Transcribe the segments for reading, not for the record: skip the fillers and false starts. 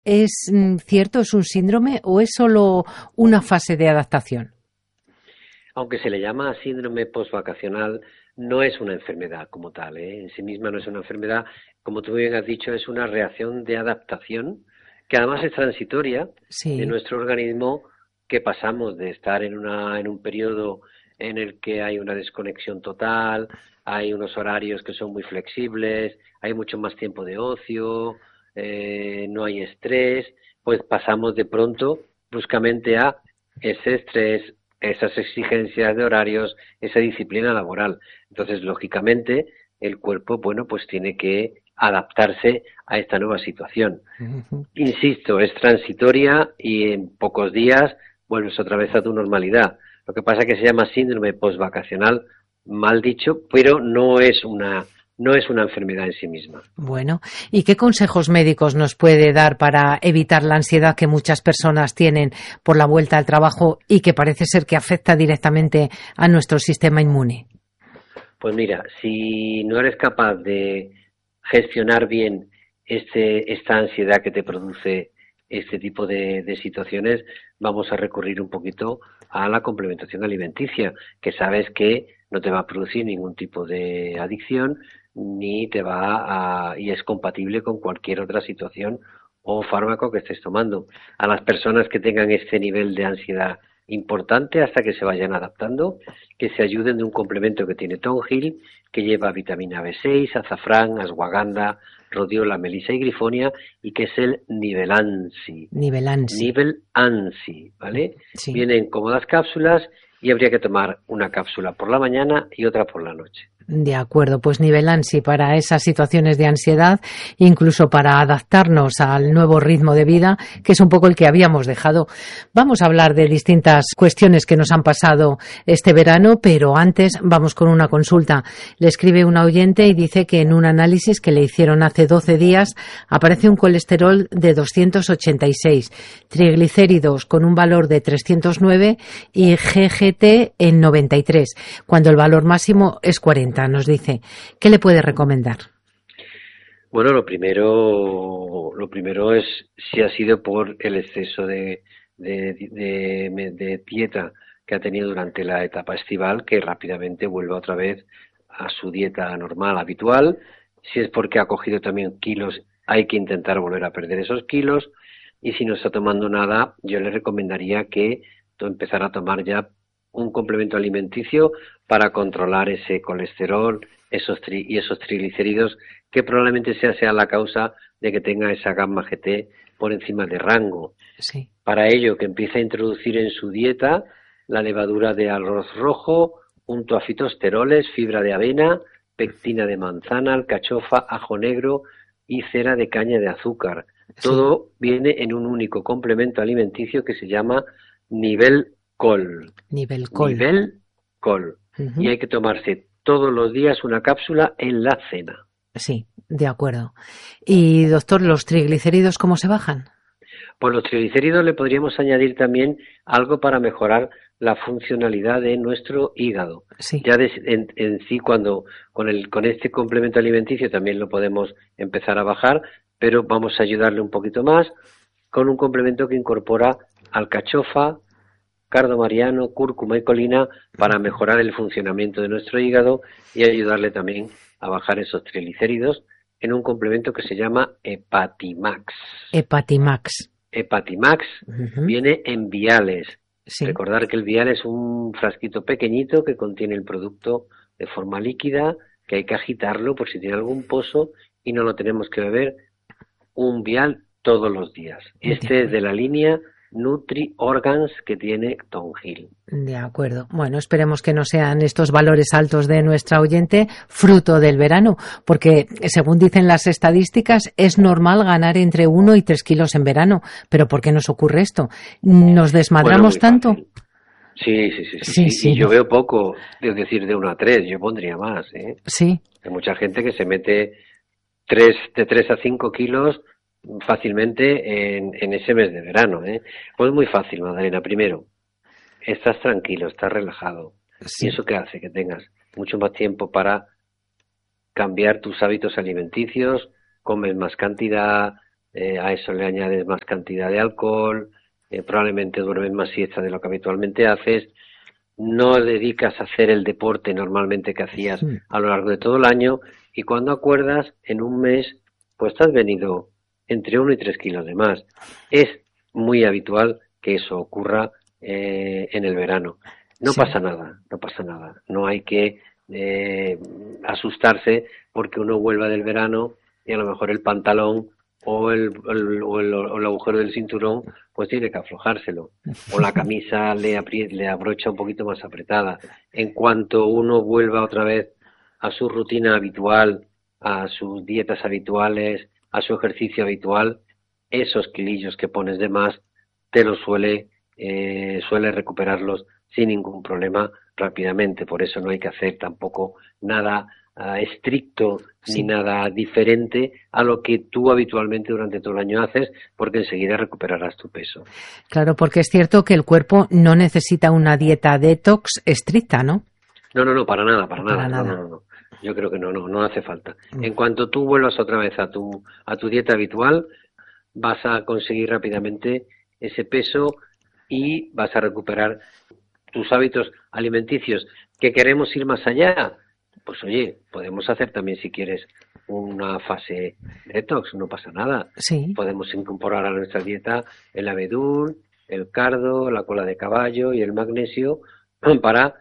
¿Es cierto, es un síndrome o es solo una fase de adaptación? Aunque se le llama síndrome postvacacional, no es una enfermedad como tal, ¿eh? En sí misma no es una enfermedad, como tú bien has dicho, es una reacción de adaptación que además es transitoria de Sí. nuestro organismo, que pasamos de estar en un periodo en el que hay una desconexión total, hay unos horarios que son muy flexibles, hay mucho más tiempo de ocio, no hay estrés, pues pasamos de pronto bruscamente a ese estrés, esas exigencias de horarios, esa disciplina laboral. Entonces, lógicamente, el cuerpo, bueno, pues tiene que adaptarse a esta nueva situación. Ujú. Insisto, es transitoria y en pocos días vuelves otra vez a tu normalidad. Lo que pasa es que se llama síndrome postvacacional, mal dicho, pero no es una enfermedad en sí misma. Bueno, ¿y qué consejos médicos nos puede dar para evitar la ansiedad que muchas personas tienen por la vuelta al trabajo y que parece ser que afecta directamente a nuestro sistema inmune? Pues mira, si no eres capaz de gestionar bien esta ansiedad que te produce este tipo de situaciones, vamos a recurrir un poquito a la complementación alimenticia, que sabes que no te va a producir ningún tipo de adicción ni te va a, y es compatible con cualquier otra situación o fármaco que estés tomando. A las personas que tengan este nivel de ansiedad importante hasta que se vayan adaptando, que se ayuden de un complemento que tiene Tongyl, que lleva vitamina B6, azafrán, ashwagandha, rodiola, melisa y grifonia, y que es el Nivelansi. Nivel ANSI. Nivelansi, ¿vale? Sí. Vienen cómodas cápsulas y habría que tomar una cápsula por la mañana y otra por la noche. De acuerdo, pues nivel ANSI para esas situaciones de ansiedad, incluso para adaptarnos al nuevo ritmo de vida, que es un poco el que habíamos dejado. Vamos a hablar de distintas cuestiones que nos han pasado este verano, pero antes vamos con una consulta. Le escribe una oyente y dice que en un análisis que le hicieron hace 12 días aparece un colesterol de 286, triglicéridos con un valor de 309 y GGT en 93, cuando el valor máximo es 40. Nos dice, ¿qué le puede recomendar? Bueno, lo primero es si ha sido por el exceso de dieta que ha tenido durante la etapa estival, que rápidamente vuelva otra vez a su dieta normal, habitual. Si es porque ha cogido también kilos, hay que intentar volver a perder esos kilos. Y si no está tomando nada, yo le recomendaría que empezara a tomar ya un complemento alimenticio para controlar ese colesterol, y esos triglicéridos, que probablemente sea la causa de que tenga esa gamma GT por encima de rango. Sí. Para ello, que empiece a introducir en su dieta la levadura de arroz rojo, junto a fitosteroles, fibra de avena, pectina de manzana, alcachofa, ajo negro y cera de caña de azúcar. Sí. Todo viene en un único complemento alimenticio que se llama nivel col. Nivel col. Nivel col. Y Ujú. hay que tomarse todos los días una cápsula en la cena. Sí, de acuerdo. Y doctor, ¿los triglicéridos cómo se bajan? Por los triglicéridos le podríamos añadir también algo para mejorar la funcionalidad de nuestro hígado. Sí. Ya en sí, cuando con este complemento alimenticio también lo podemos empezar a bajar, pero vamos a ayudarle un poquito más con un complemento que incorpora alcachofa, cardo mariano, cúrcuma y colina para mejorar el funcionamiento de nuestro hígado y ayudarle también a bajar esos triglicéridos en un complemento que se llama Hepatimax. Hepatimax. Hepatimax Ujú. viene en viales. Sí. Recordar que el vial es un frasquito pequeñito que contiene el producto de forma líquida, que hay que agitarlo por si tiene algún pozo y no lo tenemos que beber un vial todos los días. De Este es acuerdo. de la línea Nutri Organs que tiene Tongyl. De acuerdo. Bueno, esperemos que no sean estos valores altos de nuestra oyente fruto del verano, porque según dicen las estadísticas, es normal ganar entre 1 y 3 kilos en verano. Pero ¿por qué nos ocurre esto? ¿Nos Bueno, desmadramos muy tanto? fácil. Sí, sí, sí, sí, Sí, sí. sí, Y yo no. veo poco, es decir, de 1 a 3, yo pondría más, ¿eh? Sí. Hay mucha gente que se mete de 3 a 5 kilos fácilmente en ese mes de verano, ¿eh? Pues muy fácil, Magdalena. Primero, estás tranquilo, estás relajado. ¿Y Sí. eso qué hace? Que tengas mucho más tiempo para cambiar tus hábitos alimenticios, comes más cantidad, a eso le añades más cantidad de alcohol, probablemente duermes más siesta de lo que habitualmente haces, no dedicas a hacer el deporte normalmente que hacías a lo largo de todo el año, y cuando acuerdas, en un mes, pues te has venido entre 1 y 3 kilos de más. Es muy habitual que eso ocurra en el verano. No pasa nada, no pasa nada. No hay que asustarse porque uno vuelva del verano y a lo mejor el pantalón o el agujero del cinturón pues tiene que aflojárselo, o la camisa le abrocha un poquito más apretada. En cuanto uno vuelva otra vez a su rutina habitual, a sus dietas habituales, a su ejercicio habitual, esos kilillos que pones de más te los suele recuperarlos sin ningún problema rápidamente. Por eso no hay que hacer tampoco nada estricto ni nada diferente a lo que tú habitualmente durante todo el año haces, porque enseguida recuperarás tu peso. Claro, porque es cierto que el cuerpo no necesita una dieta detox estricta, ¿no? No, para nada. No. Yo creo que no hace falta. En cuanto tú vuelvas otra vez a tu dieta habitual, vas a conseguir rápidamente ese peso y vas a recuperar tus hábitos alimenticios. ¿Que queremos ir más allá? Pues oye, podemos hacer también, si quieres, una fase detox, no pasa nada. Sí. Podemos incorporar a nuestra dieta el abedul, el cardo, la cola de caballo y el magnesio para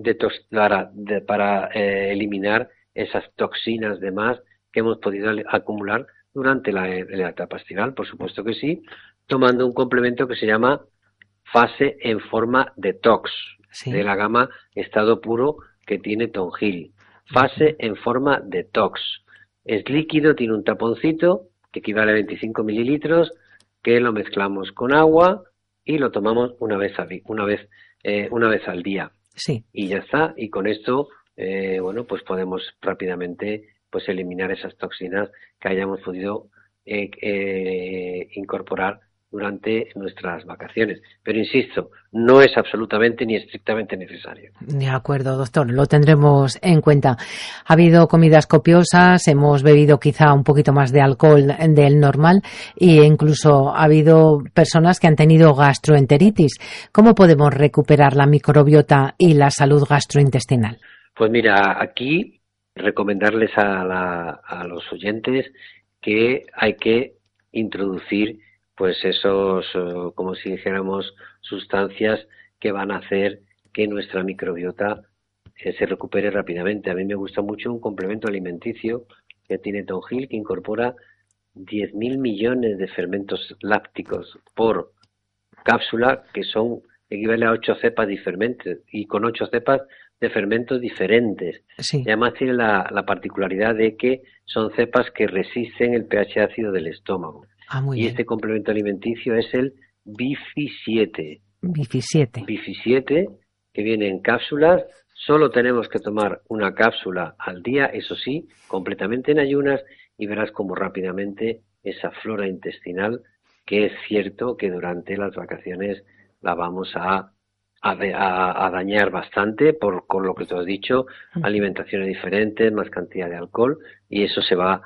eliminar esas toxinas de más que hemos podido acumular durante la etapa estival. Por supuesto que sí, tomando un complemento que se llama fase en forma detox, de la gama estado puro que tiene Tongil. Fase en forma detox. Es líquido, tiene un taponcito que equivale a 25 mililitros, que lo mezclamos con agua y lo tomamos una vez al día. Sí. Y ya está. Y con esto, pues podemos rápidamente pues eliminar esas toxinas que hayamos podido incorporar durante nuestras vacaciones. Pero insisto, no es absolutamente ni estrictamente necesario. De acuerdo, doctor, lo tendremos en cuenta. Ha habido comidas copiosas, hemos bebido quizá un poquito más de alcohol del normal e incluso ha habido personas que han tenido gastroenteritis. ¿Cómo podemos recuperar la microbiota y la salud gastrointestinal? Pues mira, aquí recomendarles a los oyentes que hay que introducir pues esos, como si dijéramos, sustancias que van a hacer que nuestra microbiota se recupere rápidamente. A mí me gusta mucho un complemento alimenticio que tiene Tongil, que incorpora 10.000 millones de fermentos lácticos por cápsula, que equivale a 8 cepas diferentes, y con 8 cepas de fermentos diferentes. Sí. Y además tiene la particularidad de que son cepas que resisten el pH ácido del estómago. Muy y bien. Este complemento alimenticio es el Bifi 7. Bifi 7. Bifi 7, que viene en cápsulas. Solo tenemos que tomar una cápsula al día, eso sí, completamente en ayunas, y verás cómo rápidamente esa flora intestinal, que es cierto que durante las vacaciones la vamos a dañar bastante con lo que tú has dicho, alimentaciones diferentes, más cantidad de alcohol, y eso va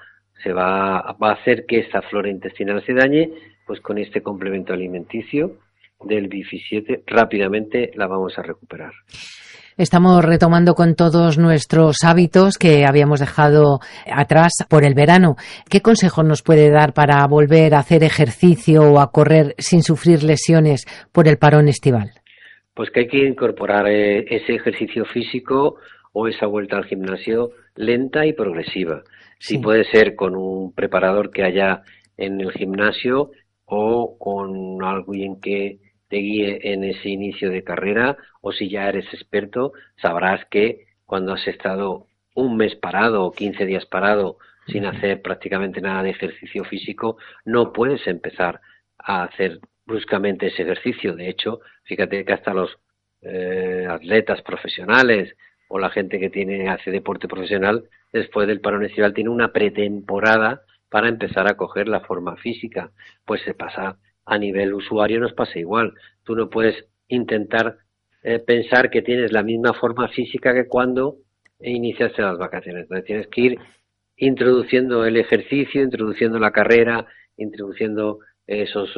a hacer que esta flora intestinal se dañe. Pues con este complemento alimenticio del Bifi 7 rápidamente la vamos a recuperar. Estamos retomando con todos nuestros hábitos que habíamos dejado atrás por el verano. ¿Qué consejo nos puede dar para volver a hacer ejercicio o a correr sin sufrir lesiones por el parón estival? Pues que hay que incorporar ese ejercicio físico o esa vuelta al gimnasio lenta y progresiva. Sí, puede ser con un preparador que haya en el gimnasio o con alguien que te guíe en ese inicio de carrera, o si ya eres experto, sabrás que cuando has estado un mes parado o 15 días parado sin hacer prácticamente nada de ejercicio físico, no puedes empezar a hacer bruscamente ese ejercicio. De hecho, fíjate que hasta los atletas profesionales o la gente que hace deporte profesional, después del parón estival tiene una pretemporada para empezar a coger la forma física. Pues se pasa a nivel usuario, nos pasa igual. Tú no puedes intentar pensar que tienes la misma forma física que cuando iniciaste las vacaciones. Entonces tienes que ir introduciendo el ejercicio, introduciendo la carrera, introduciendo esos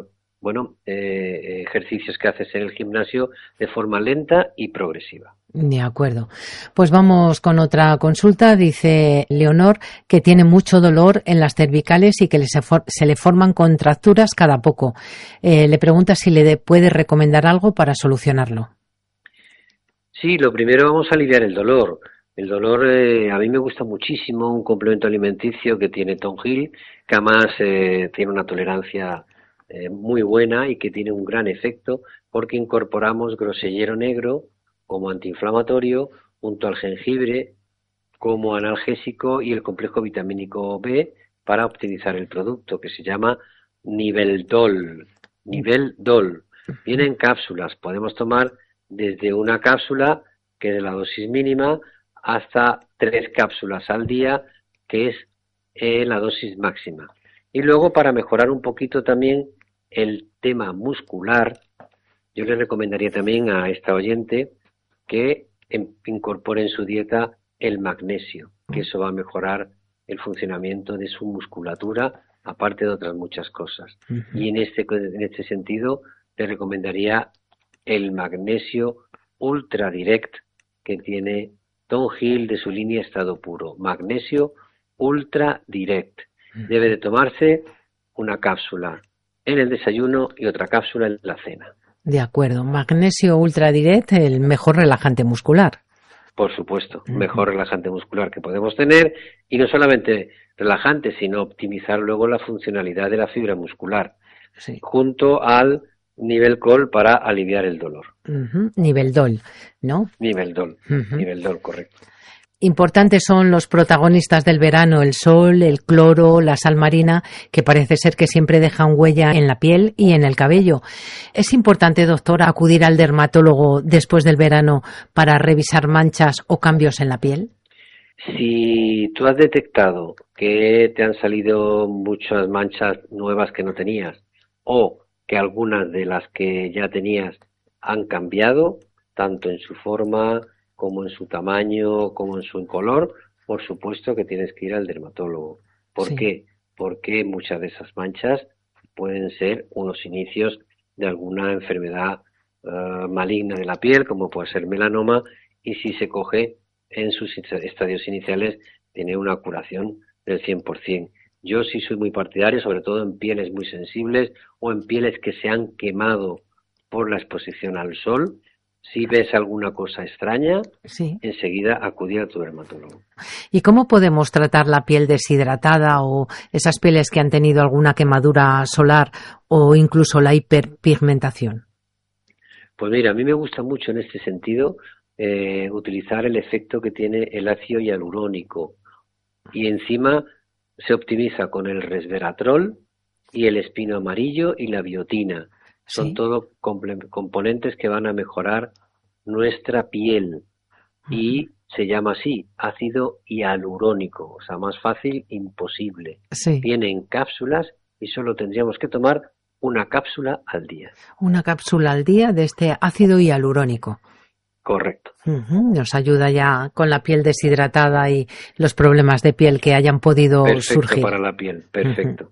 ejercicios que haces en el gimnasio de forma lenta y progresiva. De acuerdo. Pues vamos con otra consulta. Dice Leonor que tiene mucho dolor en las cervicales y que se le forman contracturas cada poco. Le pregunta si le puede recomendar algo para solucionarlo. Sí, lo primero vamos a aliviar el dolor. El dolor, a mí me gusta muchísimo un complemento alimenticio que tiene Tonghil, que además tiene una tolerancia muy buena y que tiene un gran efecto porque incorporamos grosellero negro como antiinflamatorio junto al jengibre como analgésico y el complejo vitamínico B para optimizar el producto, que se llama Niveldol. Niveldol. Viene en cápsulas. Podemos tomar desde una cápsula, que es de la dosis mínima, hasta 3 cápsulas al día, que es la dosis máxima. Y luego, para mejorar un poquito también el tema muscular, yo le recomendaría también a esta oyente que incorpore en su dieta el magnesio, que eso va a mejorar el funcionamiento de su musculatura, aparte de otras muchas cosas. Y en este sentido, le recomendaría el magnesio Ultra Direct que tiene Tonghil de su línea Estado Puro. Magnesio Ultra Direct. Debe de tomarse una cápsula en el desayuno y otra cápsula en la cena. De acuerdo. Magnesio Ultra Direct, el mejor relajante muscular. Por supuesto, mejor relajante muscular que podemos tener, y no solamente relajante, sino optimizar luego la funcionalidad de la fibra muscular, sí, junto al Niveldol para aliviar el dolor. Niveldol, ¿no? Niveldol, Niveldol, correcto. Importantes son los protagonistas del verano, el sol, el cloro, la sal marina, que parece ser que siempre dejan huella en la piel y en el cabello. ¿Es importante, doctora, acudir al dermatólogo después del verano para revisar manchas o cambios en la piel? Si tú has detectado que te han salido muchas manchas nuevas que no tenías, o que algunas de las que ya tenías han cambiado, tanto en su forma como en su tamaño, como en su color, por supuesto que tienes que ir al dermatólogo. ¿Por qué? Porque muchas de esas manchas pueden ser unos inicios de alguna enfermedad maligna de la piel, como puede ser melanoma, y si se coge en sus estadios iniciales, tiene una curación del 100%. Yo sí soy muy partidario, sobre todo en pieles muy sensibles o en pieles que se han quemado por la exposición al sol. Si ves alguna cosa extraña, enseguida acudir a tu dermatólogo. ¿Y cómo podemos tratar la piel deshidratada o esas pieles que han tenido alguna quemadura solar o incluso la hiperpigmentación? Pues mira, a mí me gusta mucho en este sentido utilizar el efecto que tiene el ácido hialurónico, y encima se optimiza con el resveratrol y el espino amarillo y la biotina. Son todo componentes que van a mejorar nuestra piel y se llama así, ácido hialurónico, o sea, más fácil imposible. Viene en cápsulas y solo tendríamos que tomar una cápsula al día. Una cápsula al día de este ácido hialurónico. Correcto. Nos ayuda ya con la piel deshidratada y los problemas de piel que hayan podido surgir. Para la piel, perfecto.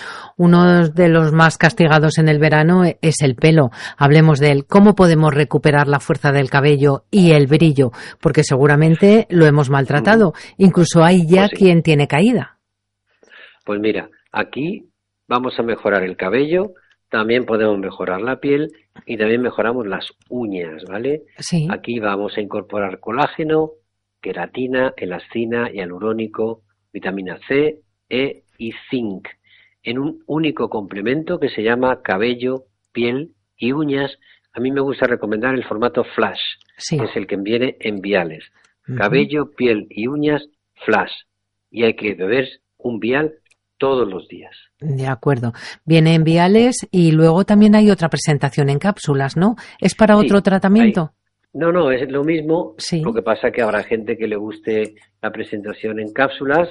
Uno de los más castigados en el verano es el pelo. Hablemos de él. ¿Cómo podemos recuperar la fuerza del cabello y el brillo? Porque seguramente lo hemos maltratado. Incluso hay ya quien tiene caída. Pues mira, aquí vamos a mejorar el cabello, también podemos mejorar la piel y también mejoramos las uñas, ¿vale? Sí. Aquí vamos a incorporar colágeno, queratina, elastina, hialurónico, vitamina C, E y zinc en un único complemento que se llama cabello, piel y uñas. A mí me gusta recomendar el formato flash, que es el que viene en viales. Cabello, piel y uñas, flash. Y hay que beber un vial todos los días. De acuerdo. Viene en viales y luego también hay otra presentación en cápsulas, ¿no? ¿Es para otro tratamiento? No, es lo mismo. Lo que pasa que habrá gente que le guste la presentación en cápsulas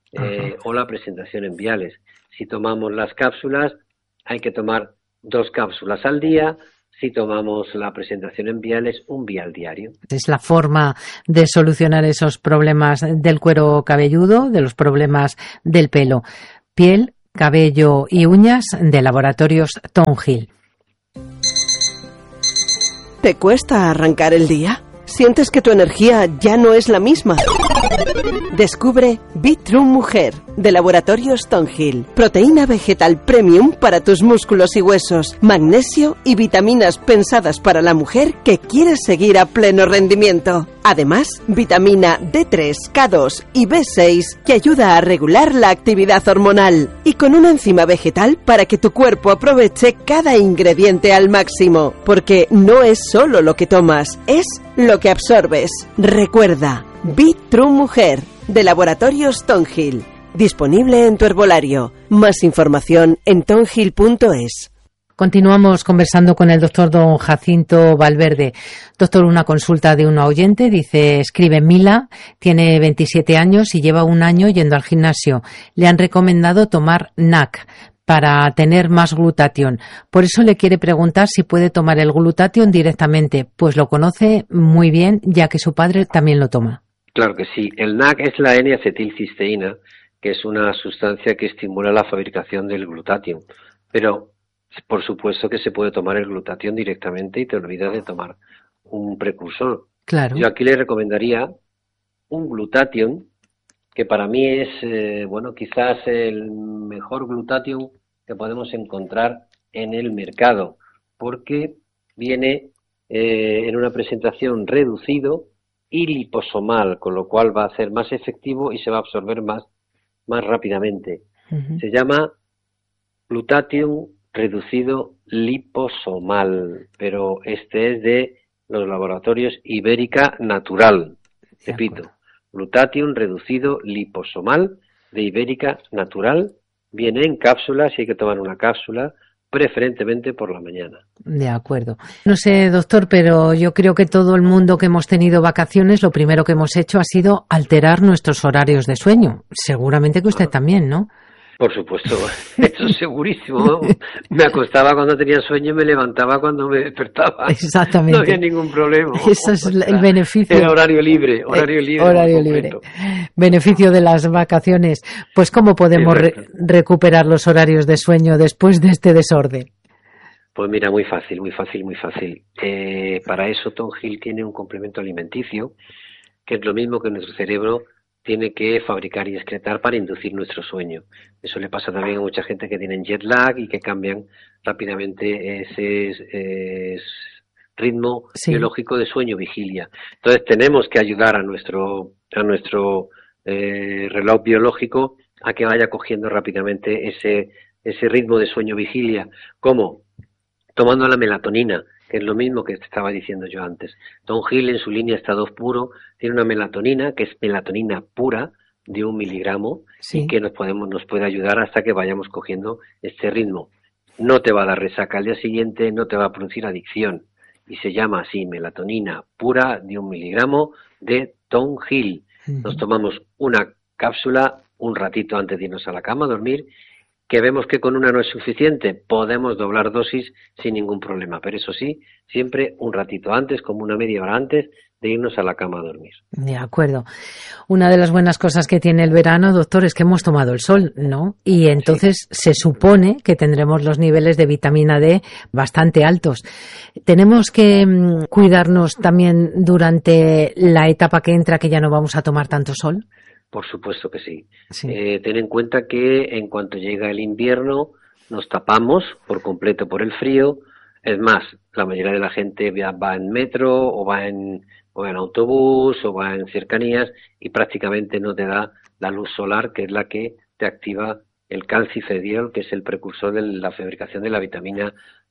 o la presentación en viales. Si tomamos las cápsulas, hay que tomar 2 cápsulas al día. Si tomamos la presentación en viales, un vial diario. Es la forma de solucionar esos problemas del cuero cabelludo, de los problemas del pelo. Piel, cabello y uñas de Laboratorios Thornhill. ¿Te cuesta arrancar el día? ¿Sientes que tu energía ya no es la misma? Descubre Be-True Mujer de Laboratorios Thornhill. Proteína vegetal premium para tus músculos y huesos, magnesio y vitaminas pensadas para la mujer que quiere seguir a pleno rendimiento. Además, vitamina D3, K2 y B6 que ayuda a regular la actividad hormonal. Y con una enzima vegetal para que tu cuerpo aproveche cada ingrediente al máximo. Porque no es solo lo que tomas, es lo que absorbes. Recuerda, Be-True Mujer de Laboratorios Thornhill. Disponible en tu herbolario. Más información en thornhill.es. Continuamos conversando con el doctor don Jacinto Valverde. Doctor, una consulta de una oyente. Dice, escribe Mila, tiene 27 años y lleva un año yendo al gimnasio. Le han recomendado tomar NAC para tener más glutatión. Por eso le quiere preguntar si puede tomar el glutatión directamente, pues lo conoce muy bien, ya que su padre también lo toma. Claro que sí. El NAC es la N-acetilcisteína, que es una sustancia que estimula la fabricación del glutatión. Pero, por supuesto que se puede tomar el glutatión directamente y te olvidas de tomar un precursor. Claro. Yo aquí le recomendaría un glutatión, que para mí es, quizás el mejor glutatión que podemos encontrar en el mercado, porque viene en una presentación reducido y liposomal, con lo cual va a ser más efectivo y se va a absorber más rápidamente. Uh-huh. Se llama glutatión reducido liposomal, pero este es de los laboratorios Ibérica Natural. Repito, glutatión reducido liposomal de Ibérica Natural. Viene en cápsulas y hay que tomar una cápsula, preferentemente por la mañana. De acuerdo. No sé, doctor, pero yo creo que todo el mundo que hemos tenido vacaciones, lo primero que hemos hecho ha sido alterar nuestros horarios de sueño. Seguramente que usted también, ¿no? Por supuesto, eso es segurísimo. Me acostaba cuando tenía sueño y me levantaba cuando me despertaba. Exactamente. No había ningún problema. Eso es el beneficio. Era horario libre. Horario libre. Beneficio de las vacaciones. Pues, ¿cómo podemos recuperar los horarios de sueño después de este desorden? Pues mira, muy fácil. Para eso Thornhill tiene un complemento alimenticio, que es lo mismo que nuestro cerebro tiene que fabricar y excretar para inducir nuestro sueño. Eso le pasa también a mucha gente que tienen jet lag y que cambian rápidamente ese ritmo biológico de sueño-vigilia. Entonces tenemos que ayudar a nuestro reloj biológico a que vaya cogiendo rápidamente ese ritmo de sueño-vigilia. ¿Cómo? Tomando la melatonina, que es lo mismo que te estaba diciendo yo antes. Thornhill en su línea estado puro tiene una melatonina que es melatonina pura de 1 miligramo y que nos puede ayudar hasta que vayamos cogiendo este ritmo. No te va a dar resaca al día siguiente, no te va a producir adicción y se llama así, melatonina pura de 1 miligramo de Thornhill. Nos tomamos una cápsula un ratito antes de irnos a la cama a dormir, que vemos que con una no es suficiente, podemos doblar dosis sin ningún problema, pero eso sí, siempre un ratito antes, como una media hora antes de irnos a la cama a dormir. De acuerdo. Una de las buenas cosas que tiene el verano, doctor, es que hemos tomado el sol, ¿no? Y entonces se supone que tendremos los niveles de vitamina D bastante altos. ¿Tenemos que cuidarnos también durante la etapa que entra, que ya no vamos a tomar tanto sol? Por supuesto que sí. Ten en cuenta que en cuanto llega el invierno nos tapamos por completo por el frío. Es más, la mayoría de la gente va en metro o va en autobús o va en cercanías y prácticamente no te da la luz solar, que es la que te activa el calcifediol, que es el precursor de la fabricación de la vitamina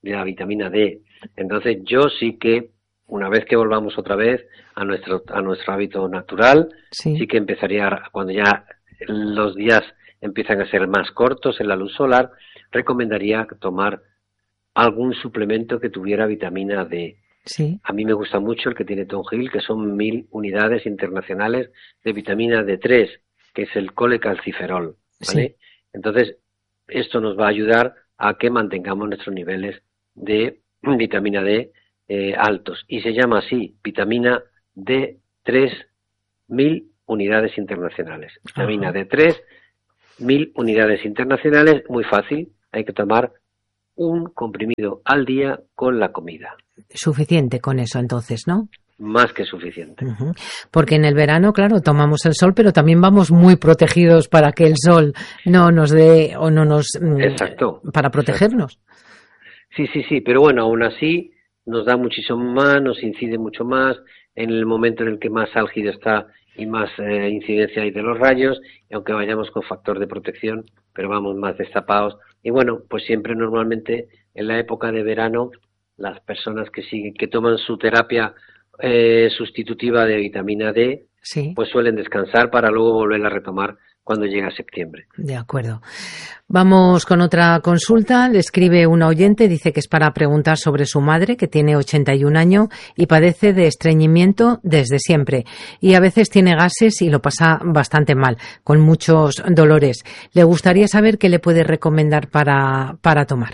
D. Entonces yo sí que, una vez que volvamos otra vez a nuestro hábito natural, sí que empezaría, cuando ya los días empiezan a ser más cortos en la luz solar, recomendaría tomar algún suplemento que tuviera vitamina D. Sí. A mí me gusta mucho el que tiene Thornhill, que son 1000 unidades internacionales de vitamina D3, que es el colecalciferol, ¿vale? Sí. Entonces, esto nos va a ayudar a que mantengamos nuestros niveles de vitamina D altos. Y se llama así, vitamina D3, 1000 unidades internacionales. Vitamina D3, 1000 unidades internacionales, muy fácil, hay que tomar un comprimido al día con la comida. Suficiente con eso entonces, ¿no? Más que suficiente. Uh-huh. Porque en el verano, claro, tomamos el sol, pero también vamos muy protegidos para que el sol no nos dé o no nos... Exacto. Para protegernos. Exacto. Sí, pero bueno, aún así nos da muchísimo más, nos incide mucho más en el momento en el que más álgido está y más incidencia hay de los rayos, y aunque vayamos con factor de protección, pero vamos más destapados. Y bueno, pues siempre normalmente en la época de verano, las personas que toman su terapia sustitutiva de vitamina D, sí, pues suelen descansar para luego volver a retomar cuando llega septiembre. De acuerdo. Vamos con otra consulta. Le escribe una oyente, dice que es para preguntar sobre su madre, que tiene 81 años y padece de estreñimiento desde siempre. Y a veces tiene gases y lo pasa bastante mal, con muchos dolores. Le gustaría saber qué le puede recomendar para tomar.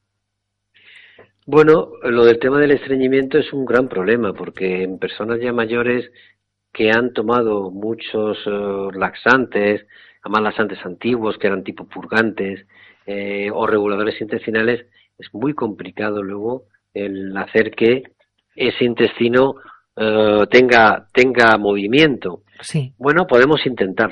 Bueno, lo del tema del estreñimiento es un gran problema, porque en personas ya mayores que han tomado muchos laxantes, además laxantes antiguos que eran tipo purgantes o reguladores intestinales, es muy complicado luego el hacer que ese intestino tenga movimiento. Sí. Bueno, podemos intentar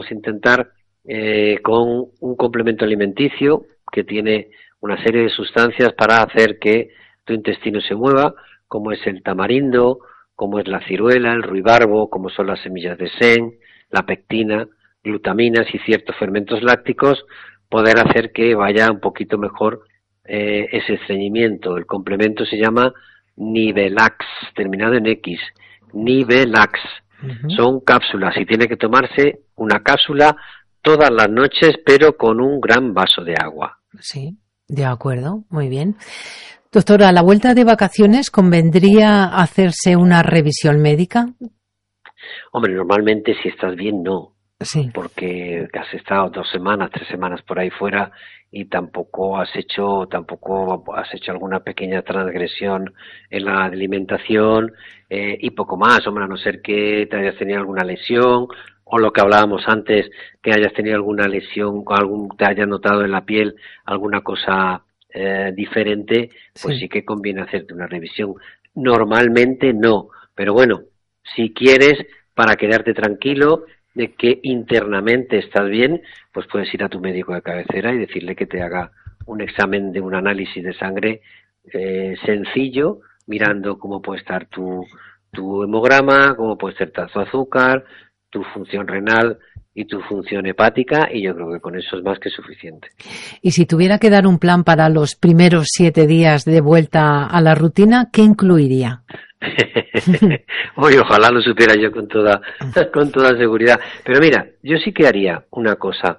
con un complemento alimenticio que tiene una serie de sustancias para hacer que tu intestino se mueva, como es el tamarindo, como es la ciruela, el ruibarbo, como son las semillas de sen, la pectina, glutaminas y ciertos fermentos lácticos, poder hacer que vaya un poquito mejor ese estreñimiento. El complemento se llama Nivelax, terminado en X, Nivelax. Uh-huh. Son cápsulas y tiene que tomarse una cápsula todas las noches, pero con un gran vaso de agua. Sí, de acuerdo, muy bien. Doctora, ¿a la vuelta de vacaciones convendría hacerse una revisión médica? Hombre, normalmente si estás bien, no. Sí. Porque has estado 2 semanas, 3 semanas por ahí fuera y tampoco has hecho alguna pequeña transgresión en la alimentación y poco más, hombre, a no ser que te hayas tenido alguna lesión o lo que hablábamos antes, que hayas tenido alguna lesión, te hayas notado en la piel alguna cosa diferente, pues sí que conviene hacerte una revisión. Normalmente no, pero bueno, si quieres, para quedarte tranquilo de que internamente estás bien, pues puedes ir a tu médico de cabecera y decirle que te haga un examen de un análisis de sangre sencillo, mirando cómo puede estar tu hemograma, cómo puede estar tu azúcar, tu función renal y tu función hepática, y yo creo que con eso es más que suficiente. Y si tuviera que dar un plan para los primeros 7 días de vuelta a la rutina, ¿qué incluiría? Oye, ojalá lo supiera yo con toda seguridad. Pero mira, yo sí que haría una cosa.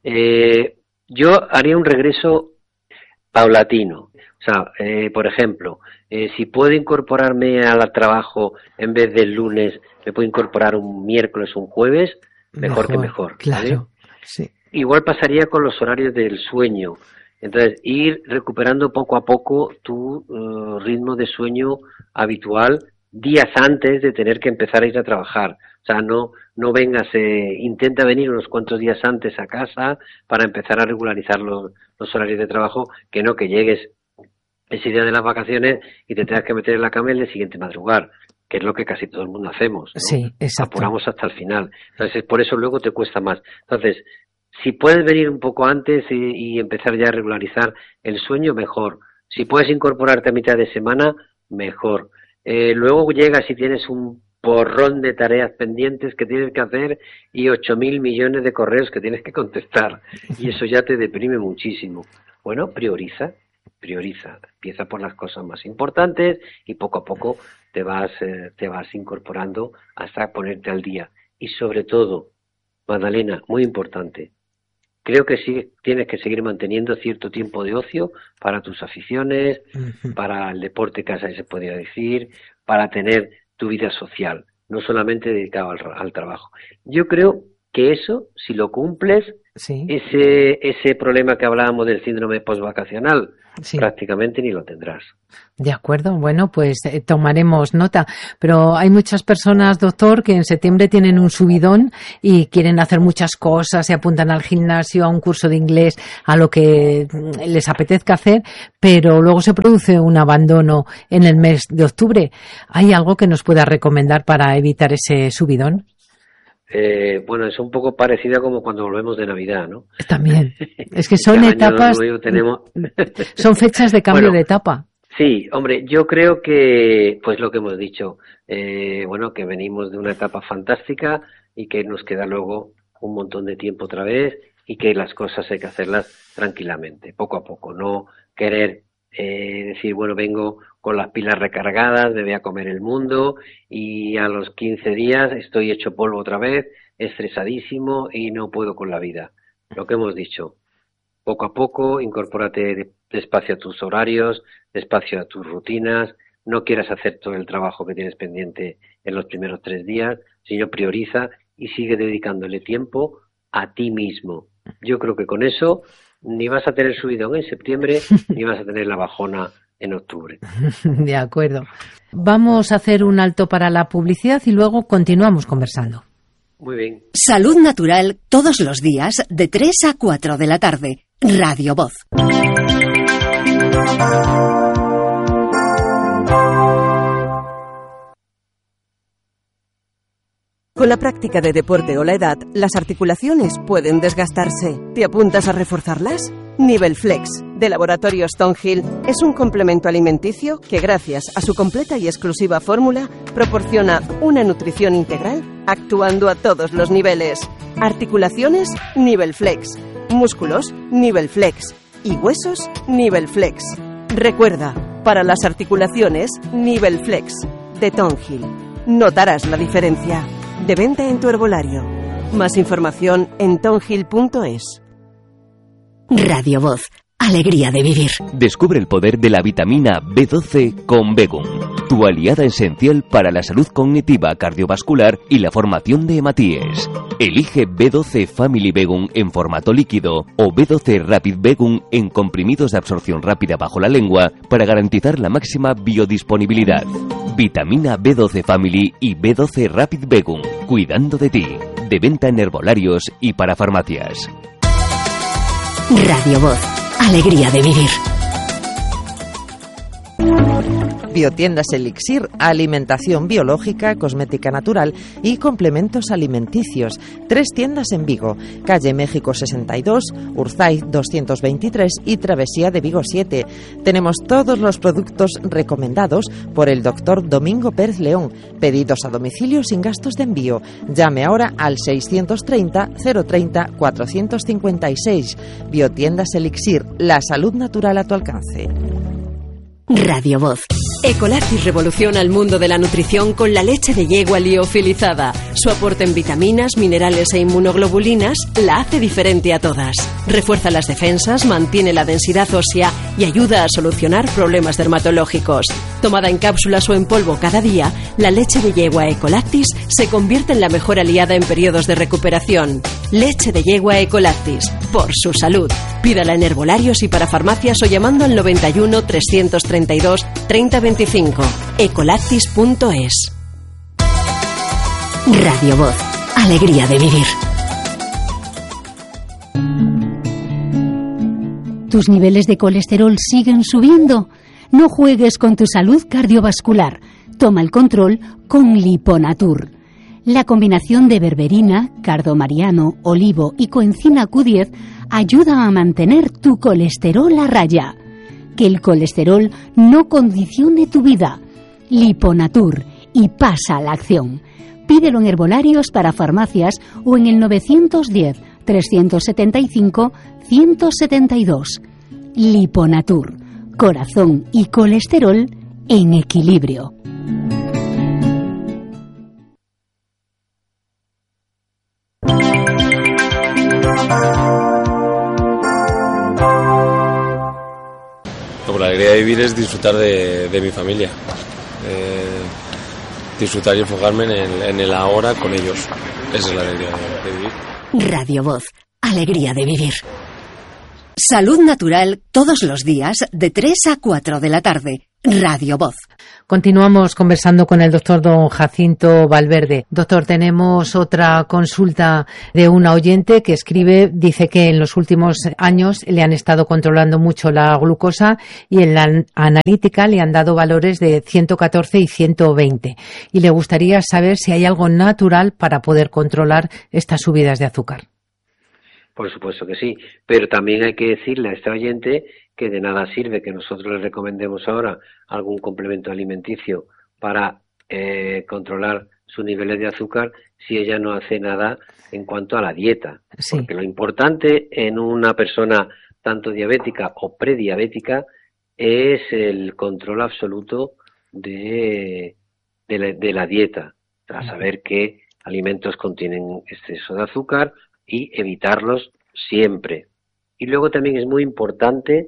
Yo haría un regreso paulatino. O sea, por ejemplo, si puedo incorporarme al trabajo en vez del lunes, me puedo incorporar un miércoles o un jueves, mejor que mejor. Claro, ¿vale? Sí. Igual pasaría con los horarios del sueño. Entonces, ir recuperando poco a poco tu ritmo de sueño habitual días antes de tener que empezar a ir a trabajar. O sea, no vengas, intenta venir unos cuantos días antes a casa para empezar a regularizar los horarios de trabajo, que no que llegues ese día de las vacaciones y te tengas que meter en la cama el día siguiente madrugar, que es lo que casi todo el mundo hacemos, ¿no? Sí, exacto. Apuramos hasta el final. Entonces, por eso luego te cuesta más. Entonces, si puedes venir un poco antes y empezar ya a regularizar el sueño, mejor. Si puedes incorporarte a mitad de semana, mejor. Luego llegas y tienes un porrón de tareas pendientes que tienes que hacer y 8.000 millones de correos que tienes que contestar. Y eso ya te deprime muchísimo. Bueno, prioriza. Empieza por las cosas más importantes y poco a poco te vas incorporando hasta ponerte al día. Y sobre todo, Magdalena, muy importante, creo que sí tienes que seguir manteniendo cierto tiempo de ocio para tus aficiones, para el deporte que se podría decir, para tener tu vida social, no solamente dedicado al trabajo. Yo creo que eso, si lo cumples, sí, ese problema que hablábamos del síndrome postvacacional, sí. prácticamente ni lo tendrás. De acuerdo, bueno, pues tomaremos nota. Pero hay muchas personas, doctor, que en septiembre tienen un subidón y quieren hacer muchas cosas, se apuntan al gimnasio, a un curso de inglés, a lo que les apetezca hacer, pero luego se produce un abandono en el mes de octubre. ¿Hay algo que nos pueda recomendar para evitar ese subidón? Bueno, es un poco parecida como cuando volvemos de Navidad, ¿no? También. Es que son etapas, son fechas de cambio de etapa. Sí, hombre, yo creo que, pues lo que hemos dicho, bueno, que venimos de una etapa fantástica y que nos queda luego un montón de tiempo otra vez y que las cosas hay que hacerlas tranquilamente, poco a poco, no querer decir, bueno, vengo con las pilas recargadas, me voy a comer el mundo y a los 15 días estoy hecho polvo otra vez, estresadísimo y no puedo con la vida. Lo que hemos dicho, poco a poco, incorpórate despacio a tus horarios, despacio a tus rutinas, no quieras hacer todo el trabajo que tienes pendiente en los primeros 3 días, sino prioriza y sigue dedicándole tiempo a ti mismo. Yo creo que con eso ni vas a tener subidón en septiembre, ni vas a tener la bajona en octubre. De acuerdo. Vamos a hacer un alto para la publicidad y luego continuamos conversando. Muy bien. Salud Natural todos los días de 3 a 4 de la tarde. Radio Voz. Con la práctica de deporte o la edad, las articulaciones pueden desgastarse. ¿Te apuntas a reforzarlas? Nivel Flex, de Laboratorio Stonehill, es un complemento alimenticio que, gracias a su completa y exclusiva fórmula, proporciona una nutrición integral actuando a todos los niveles. Articulaciones, Nivel Flex. Músculos, Nivel Flex. Y huesos, Nivel Flex. Recuerda, para las articulaciones, Nivel Flex, de Stonehill. Notarás la diferencia. De venta en tu herbolario. Más información en stonehill.es. Radio Voz. Alegría de vivir. Descubre el poder de la vitamina B12 con Begum, tu aliada esencial para la salud cognitiva, cardiovascular y la formación de hematíes. Elige B12 Family Begum en formato líquido o B12 Rapid Begum en comprimidos de absorción rápida bajo la lengua para garantizar la máxima biodisponibilidad. Vitamina B12 Family y B12 Rapid Begum, cuidando de ti. De venta en herbolarios y para farmacias. Radio Voz. Alegría de vivir. Biotiendas Elixir, alimentación biológica, cosmética natural y complementos alimenticios. 3 tiendas en Vigo, calle México 62, Urzaiz 223 y Travesía de Vigo 7. Tenemos todos los productos recomendados por el doctor Domingo Pérez León. Pedidos a domicilio sin gastos de envío. Llame ahora al 630 030 456. Biotiendas Elixir, la salud natural a tu alcance. Radio Voz. Ecolactis revoluciona el mundo de la nutrición con la leche de yegua liofilizada. Su aporte en vitaminas, minerales e inmunoglobulinas la hace diferente a todas. Refuerza las defensas, mantiene la densidad ósea y ayuda a solucionar problemas dermatológicos. Tomada en cápsulas o en polvo cada día, la leche de yegua Ecolactis se convierte en la mejor aliada en periodos de recuperación. Leche de yegua Ecolactis, por su salud. Pídala en herbolarios y para farmacias o llamando al 91 332 3025. Ecolactis.es. Radio Voz. Alegría de vivir. ¿Tus niveles de colesterol siguen subiendo? No juegues con tu salud cardiovascular. Toma el control con Liponatur. La combinación de berberina, cardomariano, olivo y coenzima Q10 ayuda a mantener tu colesterol a raya. Que el colesterol no condicione tu vida. Liponatur, y pasa a la acción. Pídelo en herbolarios para farmacias o en el 910 375 172. Liponatur, corazón y colesterol en equilibrio. La alegría de vivir es disfrutar de mi familia. disfrutar y enfocarme en el ahora con ellos. Esa es la alegría de vivir. Radio Voz, alegría de vivir. Salud natural todos los días de 3 a 4 de la tarde. Radio Voz. Continuamos conversando con el doctor don Jacinto Valverde. Doctor, tenemos otra consulta de una oyente que escribe, dice que en los últimos años le han estado controlando mucho la glucosa y en la analítica le han dado valores de 114 y 120. Y le gustaría saber si hay algo natural para poder controlar estas subidas de azúcar. Por supuesto que sí, pero también hay que decirle a esta oyente que de nada sirve que nosotros le recomendemos ahora algún complemento alimenticio para controlar sus niveles de azúcar si ella no hace nada en cuanto a la dieta. Sí. Porque lo importante en una persona tanto diabética o prediabética es el control absoluto de la dieta, para saber qué alimentos contienen exceso de azúcar y evitarlos siempre. Y luego también es muy importante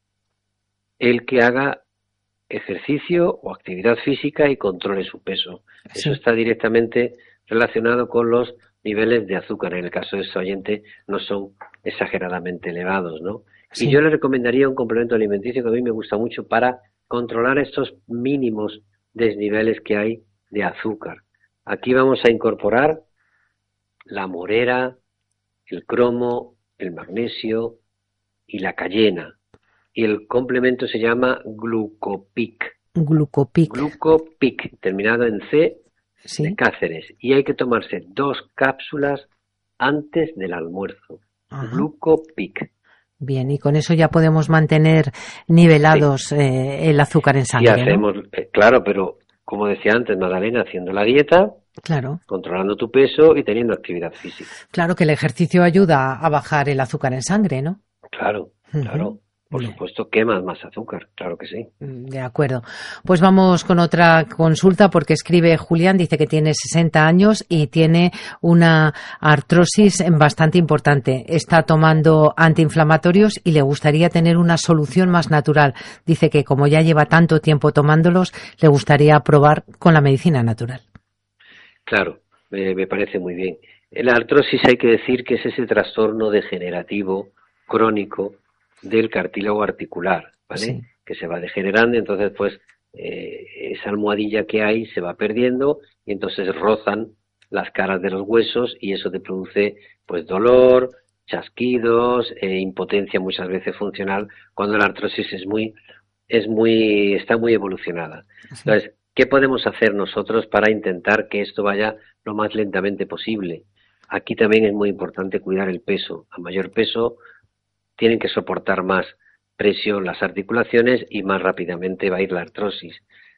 el que haga ejercicio o actividad física y controle su peso. Sí. Eso está directamente relacionado con los niveles de azúcar. En el caso de este oyente no son exageradamente elevados, ¿no? Sí. Y yo le recomendaría un complemento alimenticio que a mí me gusta mucho para controlar estos mínimos desniveles que hay de azúcar. Aquí vamos a incorporar la morera, el cromo, el magnesio y la cayena. Y el complemento se llama Glucopic. Glucopic. Glucopic, terminado en C, ¿sí? De Cáceres. Y hay que tomarse 2 cápsulas antes del almuerzo. Ajá. Glucopic. Bien, y con eso ya podemos mantener nivelados sí. El azúcar en sangre. Y hacemos, ¿no? Claro, pero como decía antes Magdalena, haciendo la dieta, claro, controlando tu peso y teniendo actividad física. Claro que el ejercicio ayuda a bajar el azúcar en sangre, ¿no? Claro, claro. Por supuesto, quemas más azúcar, claro que sí. De acuerdo. Pues vamos con otra consulta porque escribe Julián, dice que tiene 60 años y tiene una artrosis bastante importante. Está tomando antiinflamatorios y le gustaría tener una solución más natural. Dice que como ya lleva tanto tiempo tomándolos, le gustaría probar con la medicina natural. Claro, me parece muy bien. La artrosis hay que decir que es ese trastorno degenerativo crónico del cartílago articular, ¿vale? Sí. Que se va degenerando y entonces pues esa almohadilla que hay se va perdiendo y entonces rozan las caras de los huesos y eso te produce pues dolor, chasquidos, impotencia muchas veces funcional cuando la artrosis está muy evolucionada. Sí. Entonces, ¿qué podemos hacer nosotros para intentar que esto vaya lo más lentamente posible? Aquí también es muy importante cuidar el peso. A mayor peso tienen que soportar más presión las articulaciones y más rápidamente va a ir la artrosis.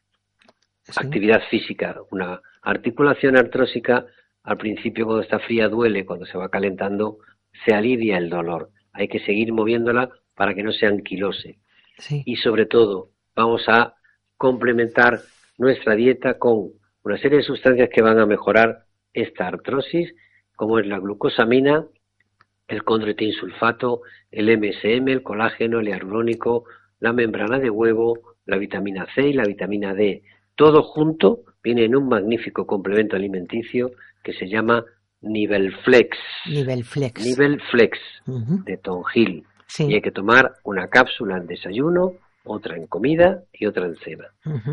Sí. Actividad física. Una articulación artrósica al principio cuando está fría duele, cuando se va calentando se alivia el dolor. Hay que seguir moviéndola para que no se anquilose. Sí. Y sobre todo vamos a complementar nuestra dieta con una serie de sustancias que van a mejorar esta artrosis, como es la glucosamina, el condroitinsulfato, el MSM, el colágeno, el hialurónico, la membrana de huevo, la vitamina C y la vitamina D. Todo junto viene en un magnífico complemento alimenticio que se llama Nivelflex. Nivelflex, de Tonghil. Sí. Y hay que tomar una cápsula en desayuno, otra en comida y otra en cena.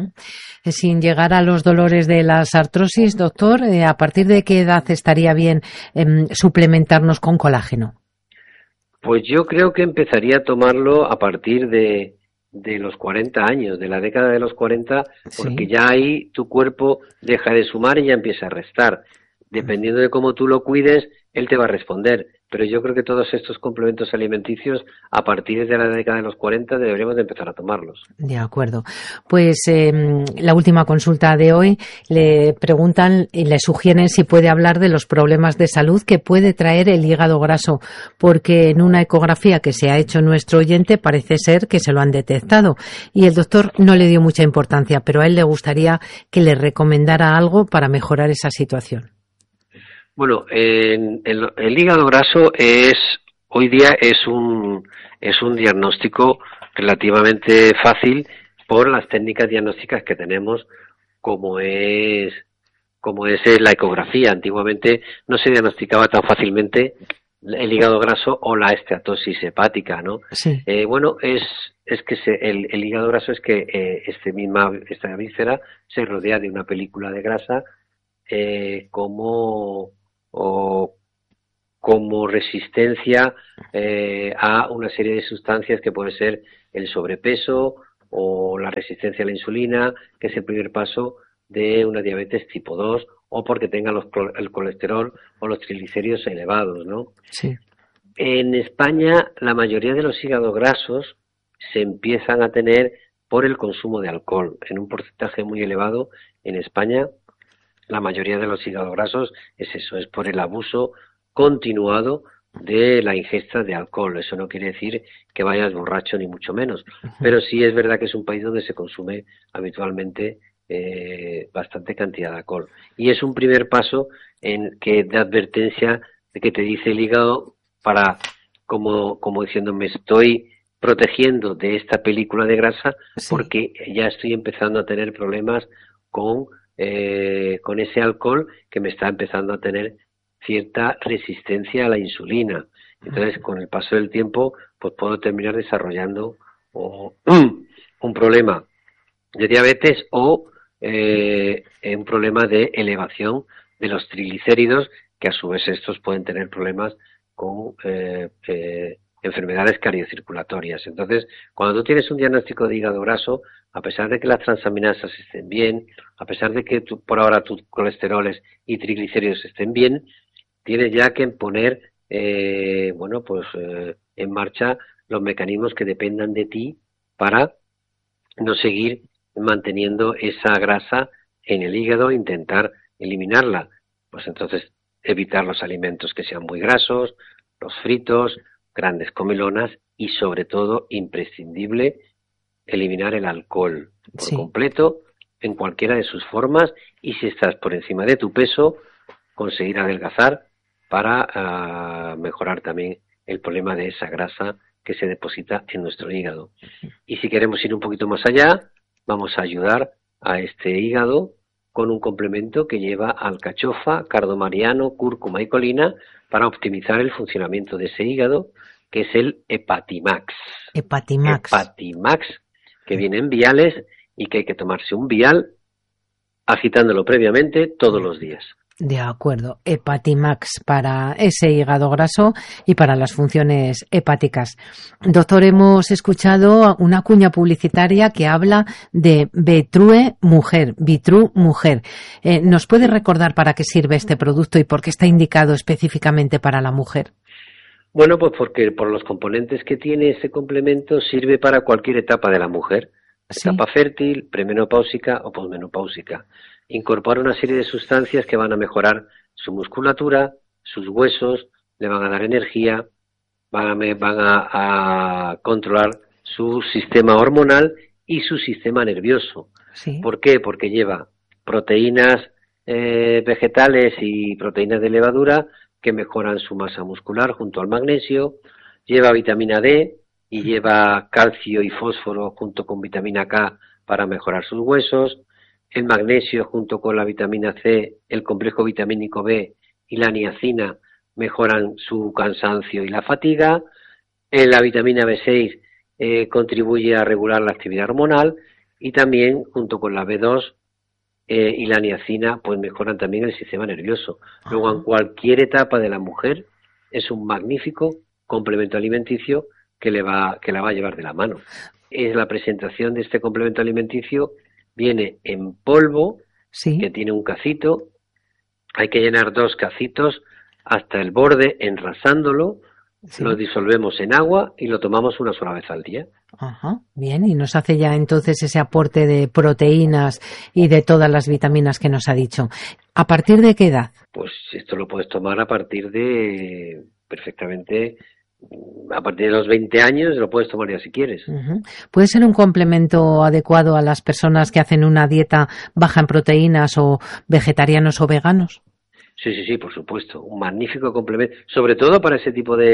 Sin llegar a los dolores de las artrosis, doctor, ¿a partir de qué edad estaría bien suplementarnos con colágeno? Pues yo creo que empezaría a tomarlo a partir de los 40 años, de la década de los 40, porque sí. Ya ahí tu cuerpo deja de sumar y ya empieza a restar. Dependiendo de cómo tú lo cuides, él te va a responder. Pero yo creo que todos estos complementos alimenticios, a partir de la década de los 40, deberíamos de empezar a tomarlos. De acuerdo. Pues la última consulta de hoy, le preguntan y le sugieren si puede hablar de los problemas de salud que puede traer el hígado graso, porque en una ecografía que se ha hecho nuestro oyente parece ser que se lo han detectado y el doctor no le dio mucha importancia, pero a él le gustaría que le recomendara algo para mejorar esa situación. Bueno, el hígado graso hoy día es un diagnóstico relativamente fácil por las técnicas diagnósticas que tenemos, como es como es la ecografía. Antiguamente no se diagnosticaba tan fácilmente el hígado graso o la esteatosis hepática, ¿no? Sí. Bueno, es que el hígado graso es que esta víscera se rodea de una película de grasa como resistencia a una serie de sustancias que puede ser el sobrepeso o la resistencia a la insulina, que es el primer paso de una diabetes tipo 2, o porque tenga el colesterol o los triglicéridos elevados, ¿no? Sí. En España, la mayoría de los hígados grasos se empiezan a tener por el consumo de alcohol. En un porcentaje muy elevado, en España, la mayoría de los hígados grasos es por el abuso continuado de la ingesta de alcohol. Eso no quiere decir que vayas borracho ni mucho menos, pero sí es verdad que es un país donde se consume habitualmente bastante cantidad de alcohol, y es un primer paso de advertencia de que te dice el hígado para como diciendo, me estoy protegiendo de esta película de grasa, sí, porque ya estoy empezando a tener problemas con ese alcohol, que me está empezando a tener cierta resistencia a la insulina. Entonces, con el paso del tiempo, pues puedo terminar desarrollando un problema de diabetes o un problema de elevación de los triglicéridos, que a su vez estos pueden tener problemas con enfermedades cardiocirculatorias. Entonces, cuando tú tienes un diagnóstico de hígado graso, a pesar de que las transaminasas estén bien, a pesar de que por ahora tus colesteroles y triglicéridos estén bien, tienes ya que poner en marcha los mecanismos que dependan de ti para no seguir manteniendo esa grasa en el hígado, intentar eliminarla. Pues entonces evitar los alimentos que sean muy grasos, los fritos, grandes comilonas y sobre todo imprescindible eliminar el alcohol por completo en cualquiera de sus formas, y si estás por encima de tu peso, conseguir adelgazar para mejorar también el problema de esa grasa que se deposita en nuestro hígado. Y si queremos ir un poquito más allá, vamos a ayudar a este hígado con un complemento que lleva alcachofa, cardomariano, cúrcuma y colina para optimizar el funcionamiento de ese hígado, que es el Hepatimax. Hepatimax, que viene en viales y que hay que tomarse un vial agitándolo previamente todos los días. De acuerdo, Hepatimax para ese hígado graso y para las funciones hepáticas. Doctor, hemos escuchado una cuña publicitaria que habla de Vitrue Mujer. ¿Nos puede recordar para qué sirve este producto y por qué está indicado específicamente para la mujer? Bueno, pues porque por los componentes que tiene ese complemento sirve para cualquier etapa de la mujer. ¿Sí? Etapa fértil, premenopáusica o posmenopáusica. Incorpora una serie de sustancias que van a mejorar su musculatura, sus huesos, le van a dar energía, van a controlar su sistema hormonal y su sistema nervioso. Sí. ¿Por qué? Porque lleva proteínas vegetales y proteínas de levadura que mejoran su masa muscular junto al magnesio, lleva vitamina D y lleva calcio y fósforo junto con vitamina K para mejorar sus huesos, el magnesio junto con la vitamina C, el complejo vitamínico B y la niacina mejoran su cansancio y la fatiga, la vitamina B6 contribuye a regular la actividad hormonal, y también junto con la B2 y la niacina pues mejoran también el sistema nervioso. Luego, en cualquier etapa de la mujer es un magnífico complemento alimenticio que la va a llevar de la mano. Es la presentación de este complemento alimenticio. Viene en polvo, sí, que tiene un cacito. Hay que llenar 2 cacitos hasta el borde, enrasándolo. Sí. Lo disolvemos en agua y lo tomamos una sola vez al día. Ajá, bien, y nos hace ya entonces ese aporte de proteínas y de todas las vitaminas que nos ha dicho. ¿A partir de qué edad? Pues esto lo puedes tomar a partir de, perfectamente, a partir de los 20 años lo puedes tomar ya si quieres. Uh-huh. ¿Puede ser un complemento adecuado a las personas que hacen una dieta baja en proteínas o vegetarianos o veganos? Sí, por supuesto. Un magnífico complemento, sobre todo para ese tipo de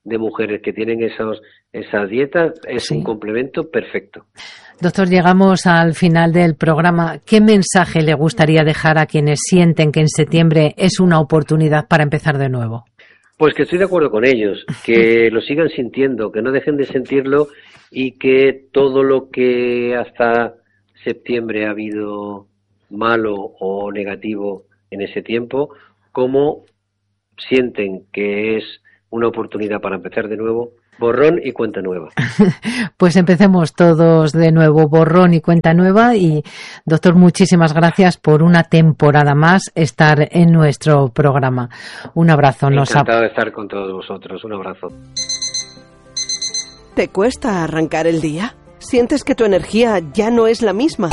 de mujeres que tienen esas dietas es un complemento perfecto. Doctor, llegamos al final del programa. ¿Qué mensaje le gustaría dejar a quienes sienten que en septiembre es una oportunidad para empezar de nuevo? Pues que estoy de acuerdo con ellos, que lo sigan sintiendo, que no dejen de sentirlo y que todo lo que hasta septiembre ha habido malo o negativo en ese tiempo, como sienten que es una oportunidad para empezar de nuevo, borrón y cuenta nueva. Pues empecemos todos de nuevo, borrón y cuenta nueva. Y, doctor, muchísimas gracias por una temporada más estar en nuestro programa. Un abrazo. Encantado de estar con todos vosotros. Un abrazo. ¿Te cuesta arrancar el día? ¿Sientes que tu energía ya no es la misma?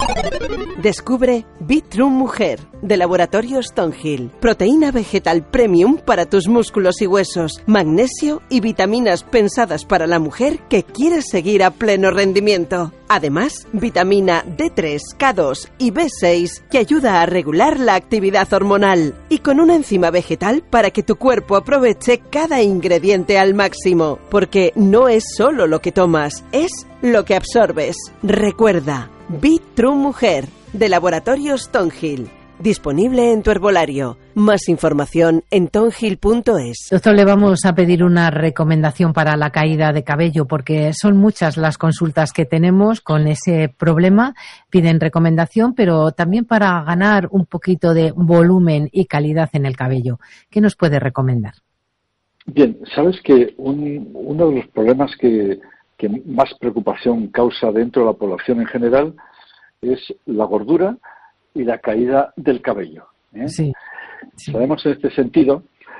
Descubre Bitroom Mujer, de Laboratorio Stonehill. Proteína vegetal premium para tus músculos y huesos, magnesio y vitaminas pensadas para la mujer que quiere seguir a pleno rendimiento. Además, vitamina D3, K2 y B6 que ayuda a regular la actividad hormonal. Y con una enzima vegetal para que tu cuerpo aproveche cada ingrediente al máximo. Porque no es solo lo que tomas, es lo que absorbes. Recuerda, Bitroom Mujer, de Laboratorio Stonehill. Disponible en tu herbolario. Más información en tonhill.es. Doctor, le vamos a pedir una recomendación para la caída de cabello, porque son muchas las consultas que tenemos con ese problema. Piden recomendación, pero también para ganar un poquito de volumen y calidad en el cabello. ¿Qué nos puede recomendar? Bien, sabes que uno de los problemas que más preocupación causa dentro de la población en general es la gordura y la caída del cabello. Sí. Sabemos en este sentido